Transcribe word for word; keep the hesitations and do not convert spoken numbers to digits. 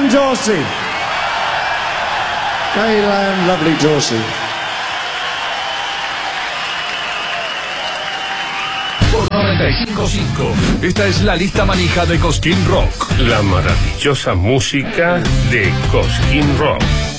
Gaylan Dorsey. Gaylan, lovely Dorsey. Por noventa y cinco punto cinco, esta es la lista manija de Cosquín Rock. La maravillosa música de Cosquín Rock.